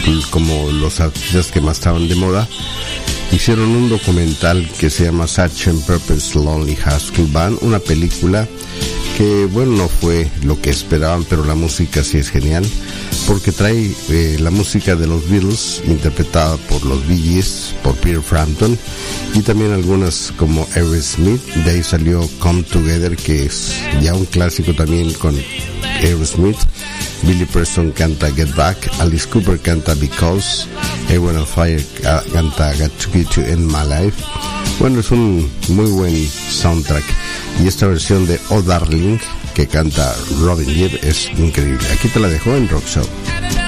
como los artistas que más estaban de moda, hicieron un documental que se llama Sgt. Pepper's Lonely Hearts Club Band, una película que, bueno, no fue lo que esperaban, pero la música sí es genial, porque trae la música de los Beatles, interpretada por los Bee Gees, por Peter Frampton, y también algunas como Aerosmith. De ahí salió Come Together, que es ya un clásico también con Aerosmith. Billy Preston canta Get Back, Alice Cooper canta Because, Ewan Fire canta Got to Get You in My Life. Bueno, es un muy buen soundtrack, y esta versión de Oh Darling que canta Robin Gibb es increíble. Aquí te la dejo en Rock Show.